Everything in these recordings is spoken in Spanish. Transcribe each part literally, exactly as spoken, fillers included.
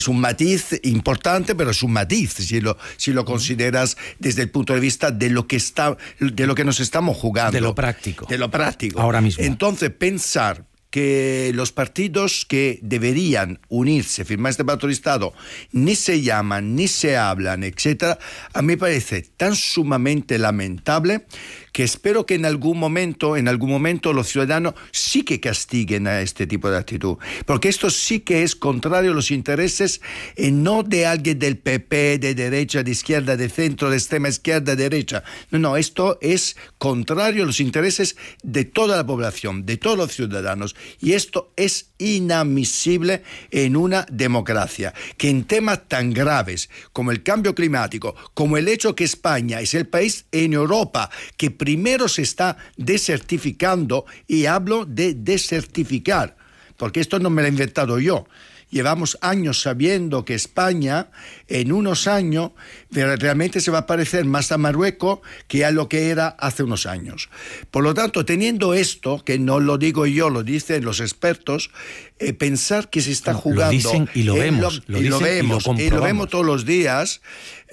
Es un matiz importante, pero es un matiz si lo, si lo consideras desde el punto de vista de lo que está, de lo que nos estamos jugando. De lo práctico. De lo práctico. Ahora mismo. Entonces, pensar que los partidos que deberían unirse, firmar este pacto de Estado, ni se llaman, ni se hablan, etcétera, a mí me parece tan sumamente lamentable que espero que en algún momento, en algún momento los ciudadanos sí que castiguen a este tipo de actitud, porque esto sí que es contrario a los intereses, eh, no de alguien del P P, de derecha, de izquierda, de centro, de extrema izquierda, de derecha. No, no, esto es contrario a los intereses de toda la población, de todos los ciudadanos, y esto es inadmisible en una democracia, que en temas tan graves como el cambio climático, como el hecho que España es el país en Europa que primero se está desertificando, y hablo de desertificar, porque esto no me lo he inventado yo. Llevamos años sabiendo que España en unos años realmente se va a parecer más a Marruecos que a lo que era hace unos años. Por lo tanto, teniendo esto, que no lo digo yo, lo dicen los expertos, eh, pensar que se está jugando... Lo dicen y lo vemos. Lo, lo, y lo vemos, y lo, y lo vemos todos los días.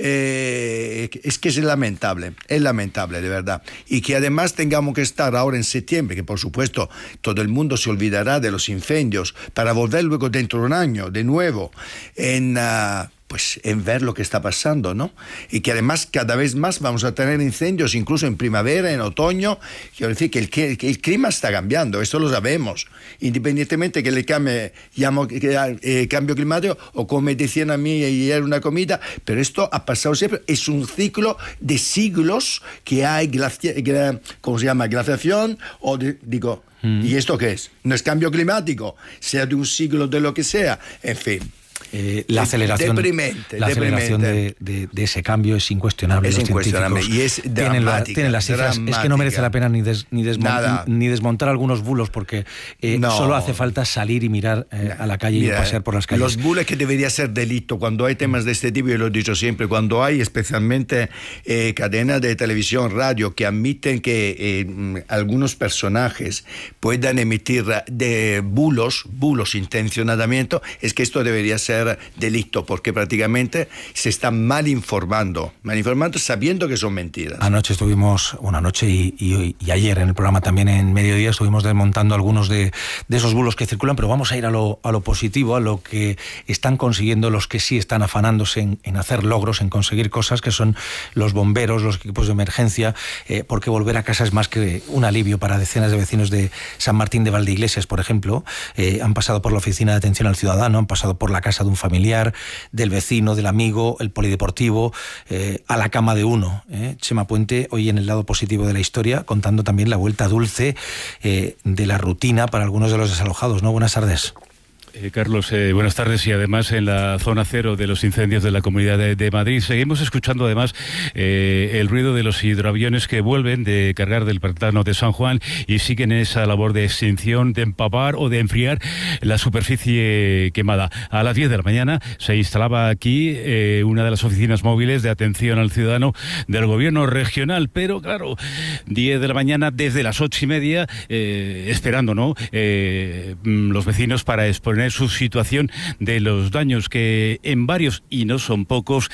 Eh, es que es lamentable, es lamentable, de verdad. Y que además tengamos que estar ahora en septiembre, que por supuesto todo el mundo se olvidará de los incendios, para volver luego dentro de un año, de nuevo, en... Uh, pues en ver lo que está pasando, ¿no? Y que además cada vez más vamos a tener incendios, incluso en primavera, en otoño. Quiero decir que el, que el clima está cambiando, esto lo sabemos, independientemente que le cambie, llamo eh, cambio climático, o como me decían a mí ayer una comida, pero esto ha pasado siempre, es un ciclo de siglos que hay, glacia, ¿cómo se llama? Glaciación, o de, digo, mm. ¿y esto qué es? No es cambio climático, sea de un siglo, de lo que sea, en fin. Eh, la aceleración, deprimente, la deprimente. aceleración de, de, de ese cambio es incuestionable. Es Los incuestionable y es tienen, la, tienen las cifras. dramática. Es que no merece la pena ni, des, ni, desmont, ni desmontar algunos bulos, porque eh, no. solo hace falta salir y mirar eh, a la calle. Mira, y pasear por las calles. Los bulos, que debería ser delito cuando hay temas de este tipo, yo lo he dicho siempre, cuando hay especialmente eh, cadenas de televisión, radio, que admiten que eh, algunos personajes puedan emitir de bulos, bulos intencionadamente, es que esto debería ser delito, porque prácticamente se está mal informando, mal informando sabiendo que son mentiras. Anoche estuvimos, una noche y, y, y ayer en el programa también en mediodía estuvimos desmontando algunos de, de esos bulos que circulan, pero vamos a ir a lo, a lo positivo, a lo que están consiguiendo los que sí están afanándose en, en hacer logros, en conseguir cosas, que son los bomberos, los equipos de emergencia, eh, porque volver a casa es más que un alivio para decenas de vecinos de San Martín de Valdeiglesias, por ejemplo. Eh, han pasado por la oficina de atención al ciudadano, han pasado por la casa de un familiar, del vecino, del amigo, el polideportivo, eh, a la cama de uno. ¿eh? Chema Puente, hoy en el lado positivo de la historia, contando también la vuelta dulce eh, de la rutina para algunos de los desalojados, ¿no? Buenas tardes. Eh, Carlos, eh, buenas tardes. Y además en la zona cero de los incendios de la Comunidad de, de Madrid seguimos escuchando además eh, el ruido de los hidroaviones que vuelven de cargar del pantano de San Juan y siguen esa labor de extinción, de empapar o de enfriar la superficie quemada. A las diez de la mañana se instalaba aquí eh, una de las oficinas móviles de atención al ciudadano del gobierno regional, pero claro, diez de la mañana desde las ocho y media eh, esperando, ¿no? Eh, los vecinos para exponer su situación de los daños que en varios, y no son pocos,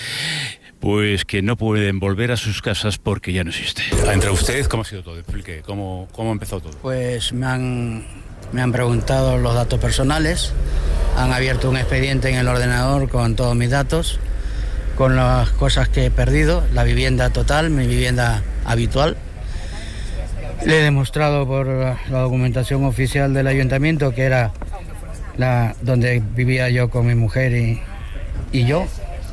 pues que no pueden volver a sus casas porque ya no existe. Entre usted, ¿cómo ha sido todo? Explique, ¿cómo, cómo empezó todo? Pues me han, me han preguntado los datos personales, han abierto un expediente en el ordenador con todos mis datos, con las cosas que he perdido, la vivienda total, mi vivienda habitual. Le he demostrado por la documentación oficial del ayuntamiento que era la donde vivía yo con mi mujer y, y yo,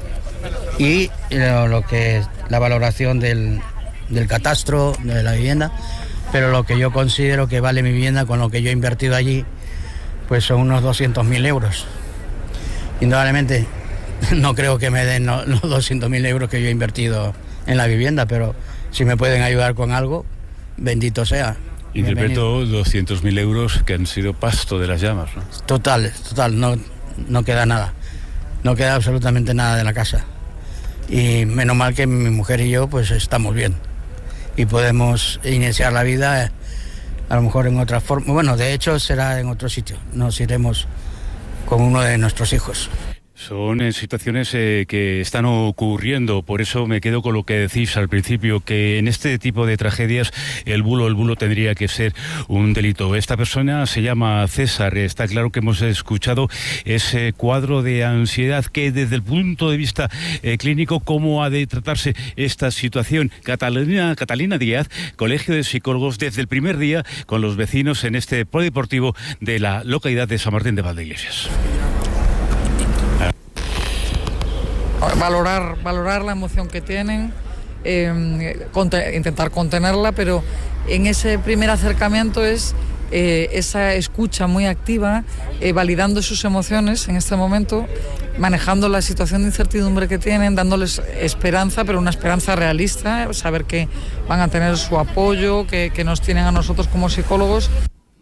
y lo, lo que es la valoración del, del catastro de la vivienda, pero lo que yo considero que vale mi vivienda con lo que yo he invertido allí, pues son unos doscientos mil euros. Indudablemente no creo que me den los doscientos mil euros que yo he invertido en la vivienda, pero si me pueden ayudar con algo, bendito sea. Interpreto doscientos mil euros que han sido pasto de las llamas, ¿no? Total, total, no, no queda nada. No queda absolutamente nada de la casa. Y menos mal que mi mujer y yo pues estamos bien. Y podemos iniciar la vida a lo mejor en otra forma. Bueno, de hecho será en otro sitio. Nos iremos con uno de nuestros hijos. Son eh, situaciones eh, que están ocurriendo, por eso me quedo con lo que decís al principio, que en este tipo de tragedias el bulo, el bulo tendría que ser un delito. Esta persona se llama César, está claro que hemos escuchado ese cuadro de ansiedad que desde el punto de vista eh, clínico, ¿cómo ha de tratarse esta situación? Catalina, Catalina Díaz, Colegio de Psicólogos, desde el primer día con los vecinos en este polideportivo de la localidad de San Martín de Valdeiglesias. Valorar, valorar la emoción que tienen, eh, conte, intentar contenerla, pero en ese primer acercamiento es eh, esa escucha muy activa, eh, validando sus emociones en este momento, manejando la situación de incertidumbre que tienen, dándoles esperanza, pero una esperanza realista, saber que van a tener su apoyo, que, que nos tienen a nosotros como psicólogos.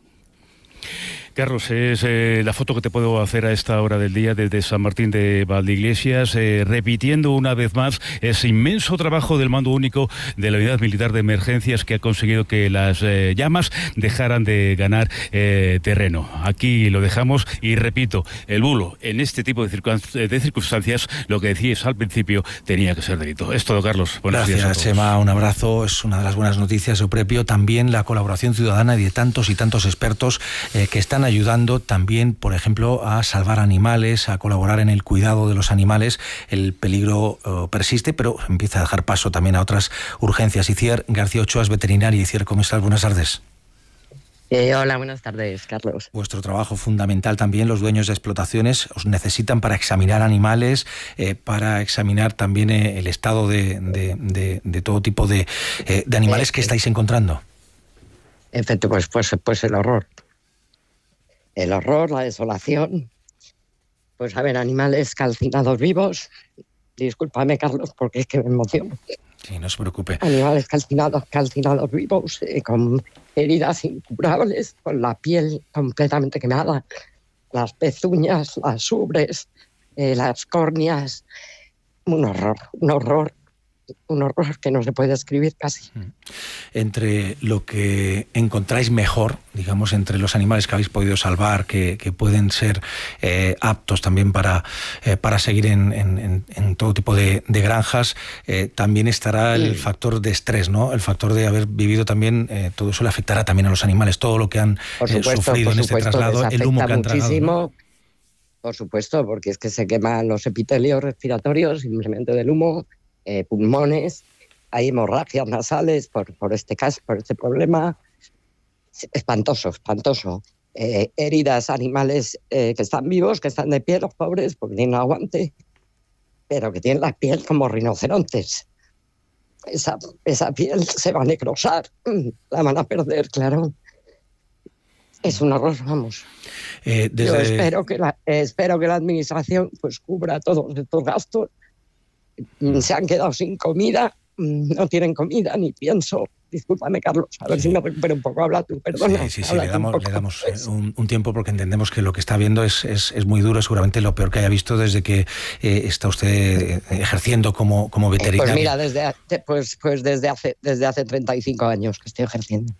Carlos, es eh, la foto que te puedo hacer a esta hora del día desde San Martín de Valdeiglesias, eh, repitiendo una vez más ese inmenso trabajo del mando único de la Unidad Militar de Emergencias que ha conseguido que las eh, llamas dejaran de ganar eh, terreno. Aquí lo dejamos y repito, el bulo en este tipo de, circunst- de circunstancias, lo que decías al principio, tenía que ser delito. Es todo, Carlos. Buenos Gracias, días a todos. Chema, un abrazo. Es una de las buenas noticias. Euprepio, también la colaboración ciudadana de tantos y tantos expertos eh, que están ayudando también, por ejemplo, a salvar animales, a colaborar en el cuidado de los animales. El peligro uh, persiste, pero empieza a dejar paso también a otras urgencias. Iciar García Ochoa es veterinaria. Iciar, ¿cómo estás? Buenas tardes. Eh, hola, buenas tardes, Carlos. Vuestro trabajo fundamental también, los dueños de explotaciones os necesitan para examinar animales, eh, para examinar también eh, el estado de, de, de, de todo tipo de, eh, de animales que estáis encontrando. Efecto, pues, pues, pues el horror. El horror, la desolación. Pues a ver, animales calcinados vivos. Discúlpame, Carlos, porque es que me emociono. Sí, no se preocupe. Animales calcinados, calcinados vivos, eh, con heridas incurables, con la piel completamente quemada, las pezuñas, las ubres, eh, las córneas. Un horror, un horror. Un horror que no se puede describir casi. Entre lo que encontráis mejor, digamos, entre los animales que habéis podido salvar, que, que pueden ser eh, aptos también para, eh, para seguir en, en, en todo tipo de, de granjas, eh, también estará el sí. factor de estrés, ¿no? El factor de haber vivido también, eh, todo eso le afectará también a los animales, todo lo que han por supuesto, eh, sufrido en este traslado, el humo que han tragado, ¿no? Por supuesto, porque es que se queman los epitelios respiratorios simplemente del humo. Eh, pulmones, hay hemorragias nasales por, por este caso, por este problema. Espantoso, espantoso. Eh, heridas, animales eh, que están vivos, que están de pie, los pobres, porque tienen aguante, pero que tienen la piel como rinocerontes. Esa, esa piel se va a necrosar, la van a perder, claro. Es un horror, vamos. Eh, desde... Yo espero que, la, eh, espero que la administración pues cubra todos estos gastos. Se han quedado sin comida, no tienen comida, ni pienso. Discúlpame, Carlos, a ver sí. si me recupero un poco. Habla tú, perdona. Sí, sí, sí, le damos, un, le damos un, un tiempo porque entendemos que lo que está viendo es, es, es muy duro, seguramente lo peor que haya visto desde que eh, está usted ejerciendo como, como veterinario. Pues mira, desde, pues, pues desde, hace, desde hace treinta y cinco años que estoy ejerciendo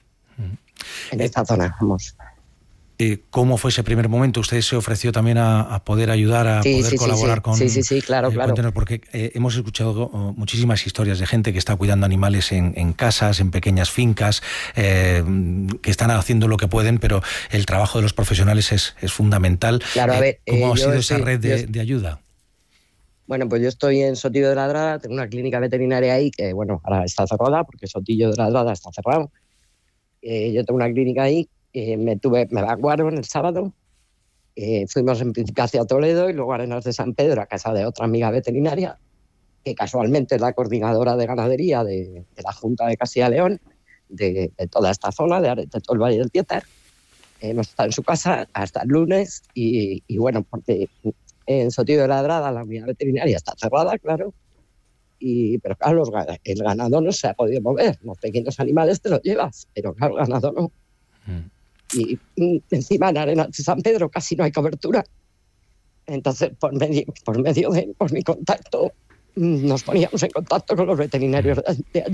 mm. en esta eh, zona, vamos. ¿Cómo fue ese primer momento? ¿Usted se ofreció también a, a poder ayudar, a sí, poder sí, colaborar sí, con...? Sí, sí, sí, claro, eh, claro. Cuéntenos, porque eh, hemos escuchado oh, muchísimas historias de gente que está cuidando animales en, en casas, en pequeñas fincas, eh, que están haciendo lo que pueden, pero el trabajo de los profesionales es, es fundamental. Claro, a ver, eh, ¿Cómo eh, ha sido estoy, esa red de, yo, de ayuda? Bueno, pues yo estoy en Sotillo de Ladrada, tengo una clínica veterinaria ahí que, bueno, ahora está cerrada porque Sotillo de Ladrada está cerrado. Eh, yo tengo una clínica ahí. Eh, me tuve, me evacuaron el sábado, eh, fuimos en principio hacia Toledo y luego a Arenas de San Pedro, a casa de otra amiga veterinaria, que casualmente es la coordinadora de ganadería de, de la Junta de Castilla y León, de, de toda esta zona, de, de todo el Valle del Tietar. Eh, hemos estado en su casa hasta el lunes y, y bueno, porque en Sotillo de Ladrada la unidad veterinaria está cerrada, claro, y, pero claro, los, el ganado no se ha podido mover, los pequeños animales te los llevas, pero claro, el ganado no. Mm. Y, y encima en Arenas de San Pedro casi no hay cobertura. Entonces, por medio, por medio de por mi contacto, nos poníamos en contacto con los veterinarios de, de allí.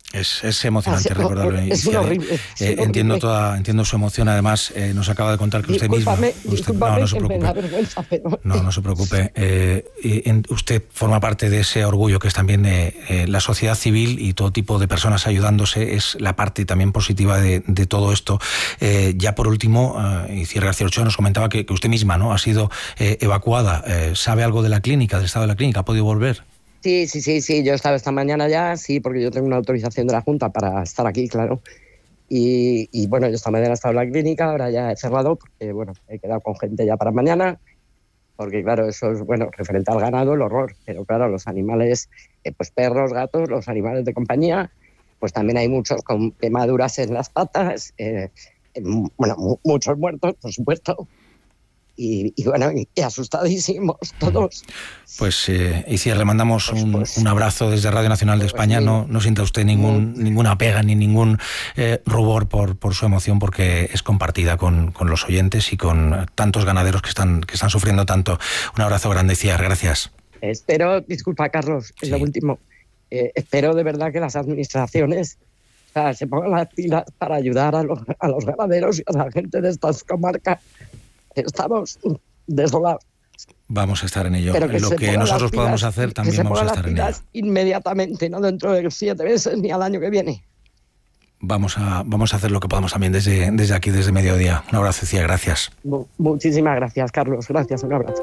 Es, es emocionante es recordarlo. Es horrible. Es eh, horrible. Entiendo toda, entiendo su emoción. Además, eh, nos acaba de contar que usted misma... Usted, no, no se preocupe. Me da vergüenza, pero... No, no se preocupe. Eh, en, usted forma parte de ese orgullo que es también eh, eh, la sociedad civil y todo tipo de personas ayudándose. Es la parte también positiva de, de todo esto. Eh, ya por último, eh, Itziar García Ochoa nos comentaba que, que usted misma, ¿no?, ha sido eh, evacuada. Eh, ¿Sabe algo de la clínica, del estado de la clínica? ¿Ha podido volver? Sí, sí, sí, sí, yo estaba esta mañana ya, sí, porque yo tengo una autorización de la Junta para estar aquí, claro. Y, y bueno, yo esta mañana he estado en la clínica, ahora ya he cerrado, porque bueno, he quedado con gente ya para mañana, porque claro, eso es, bueno, referente al ganado, el horror, pero claro, los animales, eh, pues perros, gatos, los animales de compañía, pues también hay muchos con quemaduras en las patas, eh, eh, bueno, mu- muchos muertos, por supuesto. Y, y bueno, y, y asustadísimos todos. Pues eh, Itziar, le mandamos pues, un, pues, un abrazo desde Radio Nacional de pues, España. sí. No, no sienta usted ningún, Sí. ninguna pega ni ningún eh, rubor por, por su emoción, porque es compartida con, con los oyentes y con tantos ganaderos que están, que están sufriendo tanto. Un abrazo grande, Itziar, gracias. Espero, disculpa Carlos, es Sí. lo último, eh, espero de verdad que las administraciones, o sea, se pongan las pilas para ayudar a los, a los ganaderos y a la gente de estas comarcas. Estamos desolados. Vamos a estar en ello. Pero que Lo se que pongan nosotros las pilas, podamos hacer que también se vamos a pongan estar las en ello. pilas inmediatamente, no dentro de siete meses ni al año que viene. Vamos a, vamos a hacer lo que podamos también desde, desde aquí, desde Mediodía. Un abrazo, Itziar, gracias. Mu- Muchísimas gracias, Carlos. Gracias, un abrazo.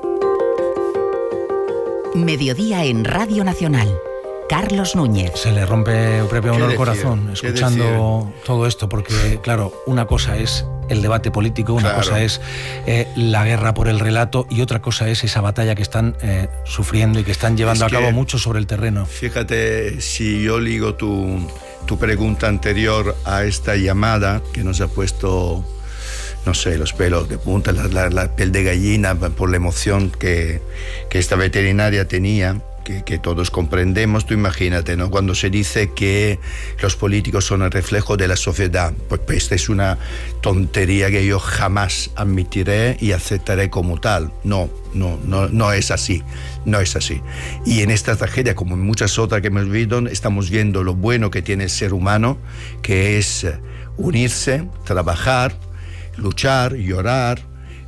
Mediodía en Radio Nacional. Carlos Núñez. Se le rompe o propio uno el decir? corazón ¿Qué escuchando todo esto, porque claro, una cosa es el debate político, una Claro. cosa es eh, la guerra por el relato y otra cosa es esa batalla que están eh, sufriendo y que están llevando Es a cabo que- muchos sobre el terreno. Fíjate, si yo ligo tu, tu pregunta anterior a esta llamada que nos ha puesto, no sé, los pelos de punta, la, la, la piel de gallina por la emoción que, que esta veterinaria tenía, que, que todos comprendemos. Tú imagínate, ¿no?, cuando se dice que los políticos son el reflejo de la sociedad, pues, pues esta es una tontería que yo jamás admitiré y aceptaré como tal. No, no, no, no es así, no es así. Y en esta tragedia, como en muchas otras que hemos visto, estamos viendo lo bueno que tiene el ser humano, que es unirse, trabajar, luchar, llorar,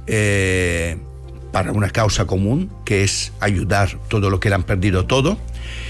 eh, para una causa común, que es ayudar todo lo que le han perdido todo.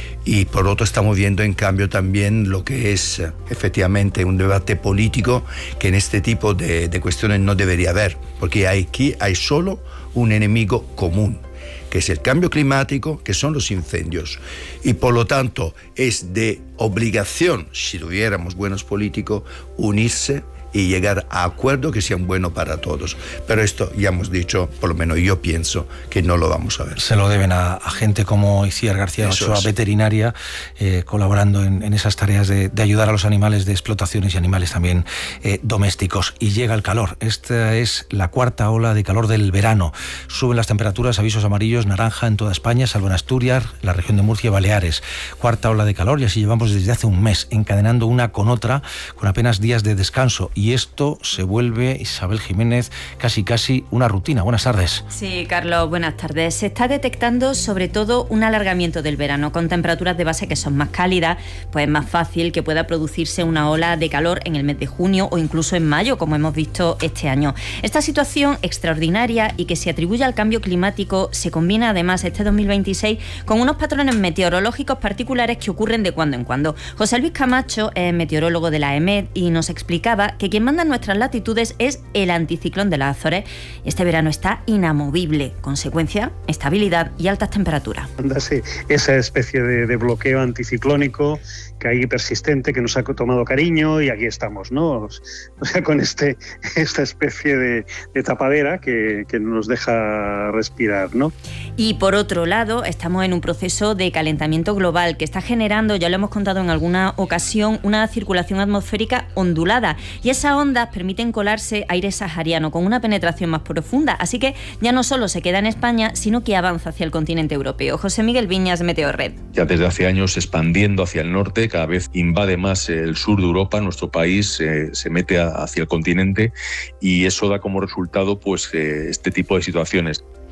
Y por otro estamos viendo en cambio también lo que es eh, efectivamente un debate político que en este tipo de, de cuestiones no debería haber, porque aquí hay solo un enemigo común, que es el cambio climático, que son los incendios. Y por lo tanto es de obligación, si tuviéramos buenos políticos, unirse y llegar a acuerdos que sean buenos para todos. Pero esto ya hemos dicho, por lo menos yo pienso, que no lo vamos a ver. Se lo deben a, a gente como Itziar García Eso Ochoa, es. veterinaria, eh, colaborando en, en esas tareas de, de ayudar a los animales de explotaciones y animales también eh, domésticos. Y llega el calor. Esta es la cuarta ola de calor del verano. Suben las temperaturas, avisos amarillos, naranja en toda España, salvo en Asturias, la región de Murcia y Baleares. Cuarta ola de calor y así llevamos desde hace un mes, encadenando una con otra, con apenas días de descanso. Y esto se vuelve, Isabel Jiménez, casi casi una rutina. Buenas tardes. Sí, Carlos, buenas tardes. Se está detectando sobre todo un alargamiento del verano, con temperaturas de base que son más cálidas, pues es más fácil que pueda producirse una ola de calor en el mes de junio o incluso en mayo, como hemos visto este año. Esta situación extraordinaria y que se atribuye al cambio climático se combina además este dos mil veintiséis con unos patrones meteorológicos particulares que ocurren de cuando en cuando. José Luis Camacho es meteorólogo de la E M E D y nos explicaba que quien manda en nuestras latitudes es el anticiclón de las Azores. Este verano está inamovible. Consecuencia, estabilidad y altas temperaturas. Sí, esa especie de, de bloqueo anticiclónico que hay persistente, que nos ha tomado cariño y aquí estamos, ¿no? O sea, con este, esta especie de, de tapadera que, que nos deja respirar, ¿no? Y por otro lado, estamos en un proceso de calentamiento global que está generando, ya lo hemos contado en alguna ocasión, una circulación atmosférica ondulada. Y esas ondas permiten colarse aire sahariano con una penetración más profunda. Así que ya no solo se queda en España, sino que avanza hacia el continente europeo. José Miguel Viñas, Meteorred. Ya desde hace años expandiendo hacia el norte, cada vez invade más el sur de Europa, nuestro país eh, se mete a, hacia el continente y eso da como resultado pues eh, este tipo de situaciones.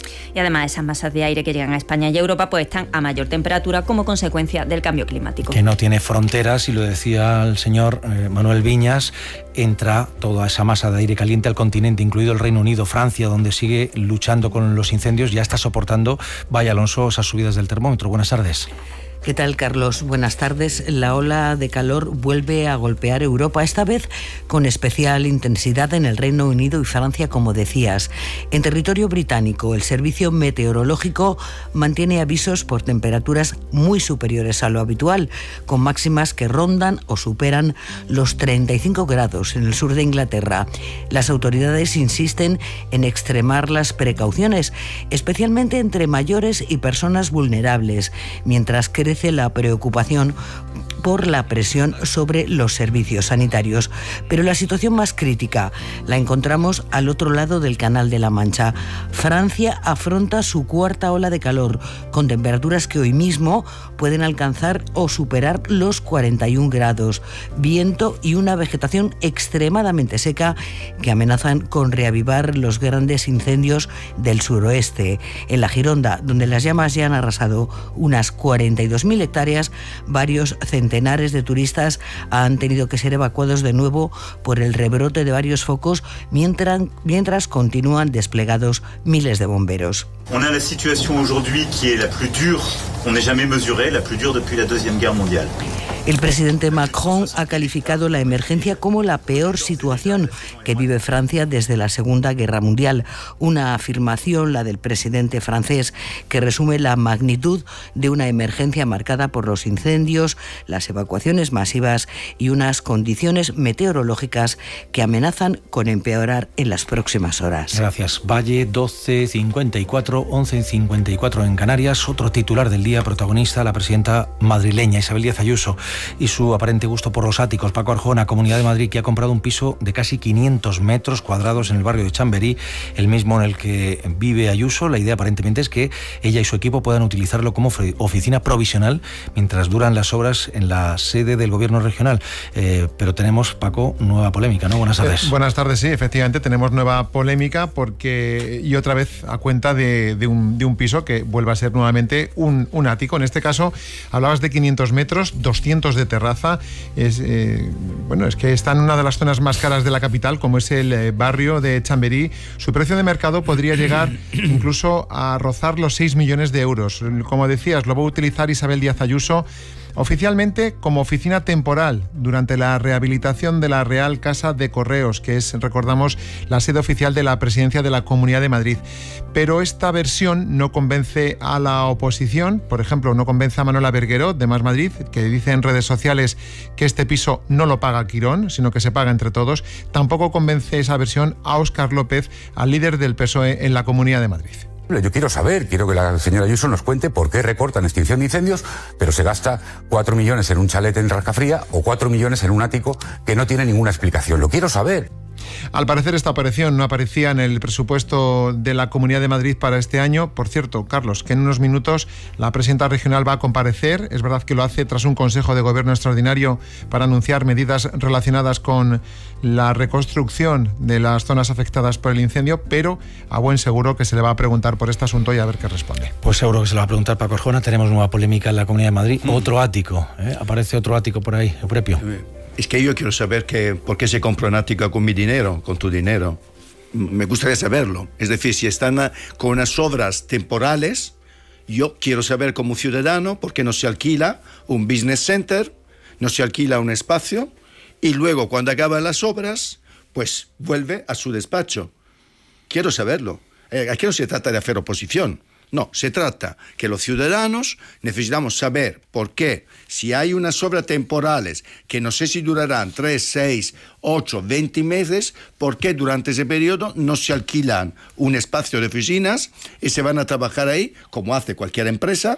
Y además esas masas de aire que llegan a España y Europa pues están a mayor temperatura como consecuencia del cambio climático. Que no tiene fronteras, y lo decía el señor eh, Manuel Viñas, entra toda esa masa de aire caliente al continente, incluido el Reino Unido, Francia, donde sigue luchando con los incendios, ya está soportando, vaya Alonso, esas subidas del termómetro. Buenas tardes. ¿Qué tal, Carlos? Buenas tardes. La ola de calor vuelve a golpear Europa, esta vez con especial intensidad en el Reino Unido y Francia, como decías. En territorio británico, el Servicio Meteorológico mantiene avisos por temperaturas muy superiores a lo habitual, con máximas que rondan o superan los treinta y cinco grados en el sur de Inglaterra. Las autoridades insisten en extremar las precauciones, especialmente entre mayores y personas vulnerables, mientras crece la preocupación por la presión sobre los servicios sanitarios. Pero la situación más crítica la encontramos al otro lado del Canal de la Mancha. Francia afronta su cuarta ola de calor, con temperaturas que hoy mismo pueden alcanzar o superar los cuarenta y un grados, viento y una vegetación extremadamente seca que amenazan con reavivar los grandes incendios del suroeste. En la Gironda, donde las llamas ya han arrasado unas cuarenta y dos mil hectáreas, varios centenares de turistas han tenido que ser evacuados de nuevo por el rebrote de varios focos, mientras, mientras continúan desplegados miles de bomberos. On a la situation aujourd'hui qui est la plus dure qu'on ait jamais mesurée, la plus dure depuis la Deuxième Guerre mondiale. El presidente Macron ha calificado la emergencia como la peor situación que vive Francia desde la Segunda Guerra Mundial. Una afirmación, la del presidente francés, que resume la magnitud de una emergencia marcada por los incendios, las evacuaciones masivas y unas condiciones meteorológicas que amenazan con empeorar en las próximas horas. Gracias. Valle, doce cincuenta y cuatro, once cincuenta y cuatro en Canarias. Otro titular del día, protagonista, la presidenta madrileña Isabel Díaz Ayuso y su aparente gusto por los áticos. Paco Arjona, Comunidad de Madrid, que ha comprado un piso de casi quinientos metros cuadrados en el barrio de Chamberí, el mismo en el que vive Ayuso. La idea aparentemente es que ella y su equipo puedan utilizarlo como oficina provisional mientras duran las obras en la sede del gobierno regional. Eh, pero tenemos, Paco, nueva polémica, ¿no? Buenas tardes. Eh, buenas tardes, sí, efectivamente tenemos nueva polémica porque, y otra vez a cuenta de, de, un, de un piso que vuelve a ser nuevamente un, un ático. En este caso hablabas de quinientos metros, doscientos de terraza. Es, eh, bueno, es que está en una de las zonas más caras de la capital, como es el eh, barrio de Chamberí. Su precio de mercado podría llegar incluso a rozar los seis millones de euros. Como decías, lo va a utilizar Isabel Díaz Ayuso oficialmente como oficina temporal durante la rehabilitación de la Real Casa de Correos, que es, recordamos, la sede oficial de la Presidencia de la Comunidad de Madrid. Pero esta versión no convence a la oposición. Por ejemplo, no convence a Manuela Bergueró, de Más Madrid, que dice en redes sociales que este piso no lo paga Quirón, sino que se paga entre todos. Tampoco convence esa versión a Óscar López, al líder del P S O E en la Comunidad de Madrid. Yo quiero saber, quiero que la señora Ayuso nos cuente por qué recortan extinción de incendios, pero se gasta cuatro millones en un chalet en Rascafría o cuatro millones en un ático que no tiene ninguna explicación. Lo quiero saber. Al parecer esta operación no aparecía en el presupuesto de la Comunidad de Madrid para este año. Por cierto, Carlos, que en unos minutos la presidenta regional va a comparecer. Es verdad que lo hace tras un Consejo de Gobierno extraordinario para anunciar medidas relacionadas con la reconstrucción de las zonas afectadas por el incendio, pero a buen seguro que se le va a preguntar por este asunto y a ver qué responde. Pues seguro que se lo va a preguntar Paco Arjona. Tenemos nueva polémica en la Comunidad de Madrid. Mm. Otro ático, ¿eh? Aparece otro ático por ahí, Euprepio. Es que yo quiero saber que, por qué se compra un ático con mi dinero, con tu dinero. Me gustaría saberlo. Es decir, si están con unas obras temporales, yo quiero saber como ciudadano por qué no se alquila un business center, no se alquila un espacio y luego cuando acaban las obras, pues vuelve a su despacho. Quiero saberlo. Eh, aquí no se trata de hacer oposición. No, se trata que los ciudadanos necesitamos saber por qué, si hay unas obras temporales que no sé si durarán tres, seis, ocho, veinte meses, por qué durante ese periodo no se alquilan un espacio de oficinas y se van a trabajar ahí, como hace cualquier empresa,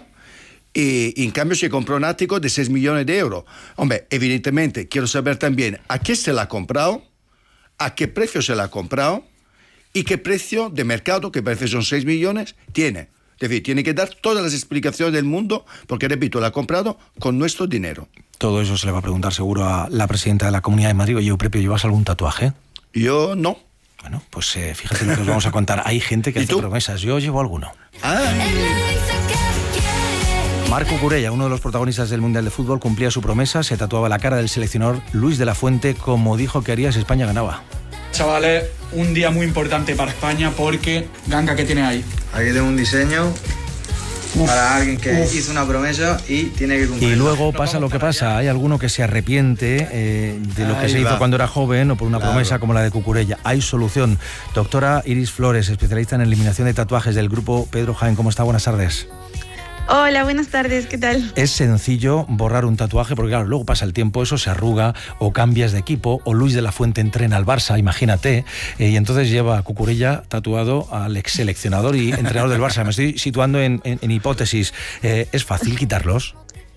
y, y en cambio se compra un ático de seis millones de euros. Hombre, evidentemente quiero saber también a qué se la ha comprado, a qué precio se la ha comprado y qué precio de mercado, que parece son seis millones, tiene. Es decir, tiene que dar todas las explicaciones del mundo, porque, repito, la ha comprado con nuestro dinero. Todo eso se le va a preguntar seguro a la presidenta de la Comunidad de Madrid. Oye, Euprepio, ¿llevas algún tatuaje? Yo no. Bueno, pues eh, fíjate lo que os vamos a contar. Hay gente que hace tú? promesas. Yo llevo alguno. Ah. Marc Cucurella, uno de los protagonistas del Mundial de Fútbol, cumplía su promesa, se tatuaba la cara del seleccionador Luis de la Fuente, como dijo que haría si España ganaba. Chavales, un día muy importante para España porque, Ganga, ¿qué tiene ahí? Aquí tengo un diseño uf, para alguien que uf. hizo una promesa y tiene que cumplir. Y luego pasa lo que pasa, hay alguno que se arrepiente eh, de lo Ahí que se va. hizo cuando era joven o por una claro. promesa como la de Cucurella. Hay solución. Doctora Iris Flores, especialista en eliminación de tatuajes del grupo Pedro Jaén. ¿Cómo está? Buenas tardes. Hola, buenas tardes, ¿qué tal? Es sencillo borrar un tatuaje porque claro, luego pasa el tiempo, eso se arruga o cambias de equipo o Luis de la Fuente entrena al Barça, imagínate, eh, y entonces lleva a Cucurella tatuado al ex seleccionador y entrenador del Barça. Me estoy situando en, en, en hipótesis. Eh, ¿Es fácil quitarlos?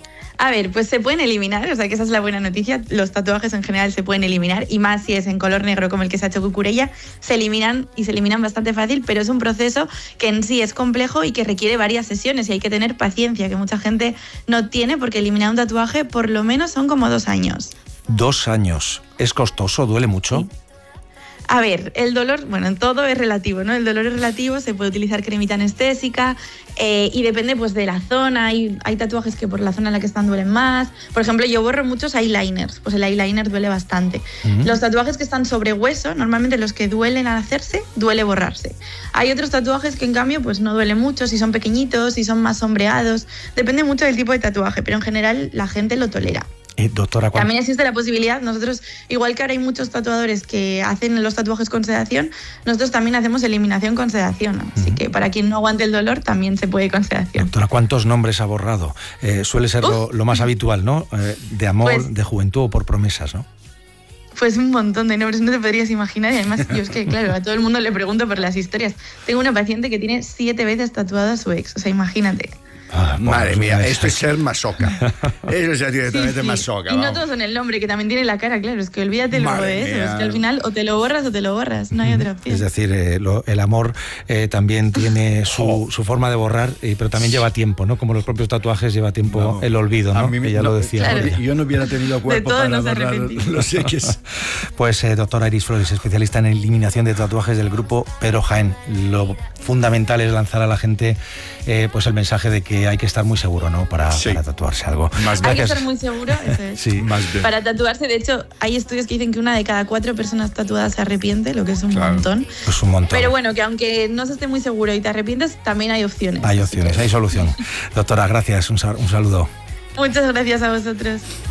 A ver, pues se pueden eliminar, o sea que esa es la buena noticia. Los tatuajes en general se pueden eliminar y más si es en color negro como el que se ha hecho Cucurella, se eliminan y se eliminan bastante fácil, pero es un proceso que en sí es complejo y que requiere varias sesiones y hay que tener paciencia, que mucha gente no tiene porque eliminar un tatuaje por lo menos son como dos años. Dos años. ¿Es costoso? ¿Duele mucho? Sí. A ver, el dolor, bueno, en todo es relativo, ¿no? El dolor es relativo, se puede utilizar cremita anestésica eh, y depende pues de la zona. Hay, hay tatuajes que por la zona en la que están duelen más. Por ejemplo, yo borro muchos eyeliners, pues el eyeliner duele bastante. Uh-huh. Los tatuajes que están sobre hueso, normalmente los que duelen al hacerse, duele borrarse. Hay otros tatuajes que en cambio pues no duele mucho, si son pequeñitos, si son más sombreados. Depende mucho del tipo de tatuaje, pero en general la gente lo tolera. Eh, doctora, ¿cuál? También existe la posibilidad, nosotros, igual que ahora hay muchos tatuadores que hacen los tatuajes con sedación, nosotros también hacemos eliminación con sedación, ¿no? Así uh-huh. que para quien no aguante el dolor, también se puede con sedación. Doctora, ¿cuántos nombres ha borrado? Eh, suele ser lo, lo más habitual, ¿no? Eh, de amor, pues, de juventud o por promesas, ¿no? Pues un montón de nombres, no te podrías imaginar. Y además, yo es que, claro, a todo el mundo le pregunto por las historias. Tengo una paciente que tiene siete veces tatuada a su ex, o sea, imagínate. Ah, madre mía, esto es ser masoca. Eso es ser directamente sí, sí. masoca. Y no todos son el nombre, que también tiene la cara, claro. Es que olvídate luego de eso. Mía. Es que al final o te lo borras o te lo borras. No hay otra opción. Es decir, eh, lo, el amor eh, también tiene su, su forma de borrar, eh, pero también lleva tiempo, ¿no? Como los propios tatuajes lleva tiempo no, el olvido, ¿no? A mí, ella no, lo decía. Claro. Yo no hubiera tenido cuerpo para no borrar los eques. Pues, eh, doctora Iris Flores, especialista en eliminación de tatuajes del grupo Pedro Jaén. Lo fundamental es lanzar a la gente eh, pues el mensaje de que hay que estar muy seguro, ¿no? Para, sí. para tatuarse algo. Más hay que estar muy seguro, eso es. Sí, más bien. Para tatuarse, de hecho, hay estudios que dicen que una de cada cuatro personas tatuadas se arrepiente, lo que es un claro. montón. Pues un montón. Pero bueno, que aunque no se esté muy seguro y te arrepientes, también hay opciones. Hay opciones, hay solución. Doctora, gracias, un, un saludo. Muchas gracias a vosotros.